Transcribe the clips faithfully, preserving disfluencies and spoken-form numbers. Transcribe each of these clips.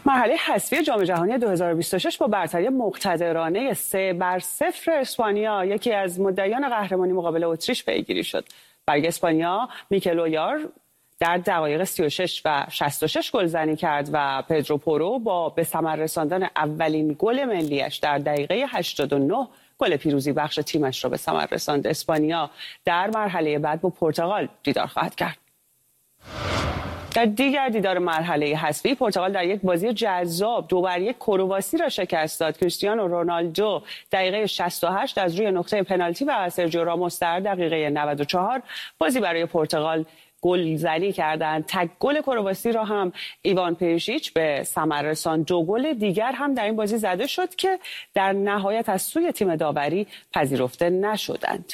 مرحله حذفی جام جهانی دو هزار و بیست و شش با برتری مقتدرانه سه بر صفر اسپانیا یکی از مدعیان قهرمانی مقابل اتریش پیگیری شد. برای اسپانیا میکل اویار در دقایق سی و شش و شصت و شش گلزنی کرد و پدرو پورو با به ثمر رساندن اولین گل ملیش در دقیقه هشتاد و نه گل پیروزی بخش تیمش را به ثمر رساند. اسپانیا در مرحله بعد با پرتغال دیدار خواهد کرد. در دیگر دیدار مرحله حذفی پرتغال در یک بازی جذاب دو بر یک کرواسی را شکست داد. کریستیانو رونالدو دقیقه شصت و هشت از روی نقطه پنالتی و سرجیو راموس در دقیقه نود و چهار بازی برای پرتغال گلزنی کردند. تک گل کرواسی را هم ایوان پریشیچ به ثمر رساند. دو گل دیگر هم در این بازی زده شد که در نهایت از سوی تیم داوری پذیرفته نشدند.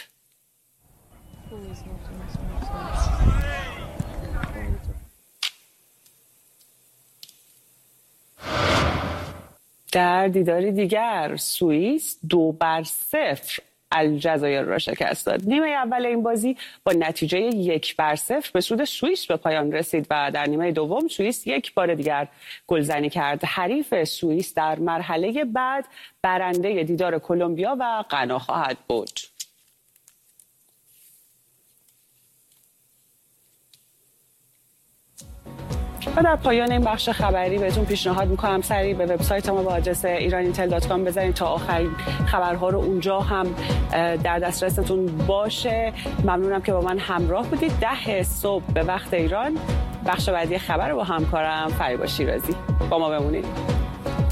در دیداری دیگر سوئیس دو بر صفر الجزایر را شکست داد. نیمه اول این بازی با نتیجه یک بر صفر به سود سوئیس به پایان رسید و در نیمه دوم سوئیس یک بار دیگر گلزنی کرد. حریف سوئیس در مرحله بعد برنده دیدار کلمبیا و غنا خواهد بود. و در پایان این بخش خبری بهتون پیشنهاد میکنم سریع به وبسایت ما با آدرس ایران اینتل دات کام بزنید تا آخرین خبرها رو اونجا هم در دسترستون باشه. ممنونم که با من همراه بودید. ده صبح به وقت ایران بخش بعدی خبر رو با همکارم فریبا شیرازی با ما بمونید.